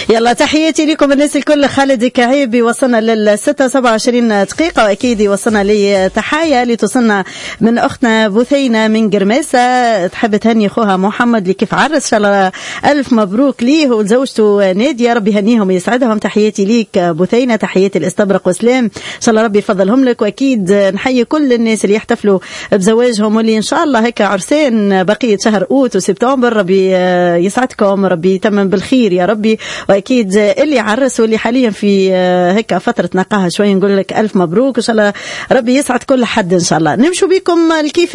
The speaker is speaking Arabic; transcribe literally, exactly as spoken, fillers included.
يلا تحياتي لكم الناس الكل. خالد كعيبي وصلنا للستة سبعة وعشرين دقيقة، وأكيد وصلنا لي تحية لتصلنا من أختنا بثينة من قرماسة، تحب تهني أخوها محمد اللي كيف عرس، إن شاء الله ألف مبروك ليه وزوجته نادية، ربي يهنيهم ويسعدهم. تحياتي ليك بثينة، تحياتي الاستبرق وسلام، إن شاء الله ربي يفضلهم لك. وأكيد نحيي كل الناس اللي يحتفلوا بزواجهم واللي إن شاء الله هيك عرسان بقية شهر أوت وسبتمبر، ربي يسعدكم، ربي يتمم بالخير يا ربي. وأكيد اللي عرس واللي حاليا في هيك فترة نقاهة شوي نقول لك ألف مبروك، إن شاء الله ربي يسعد كل حد. إن شاء الله نمشوا بكم الكيف